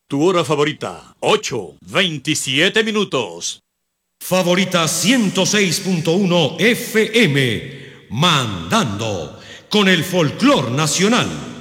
Tu hora favorita, 8:27 minutos. Favorita 106.1 FM, mandando con el folclor nacional.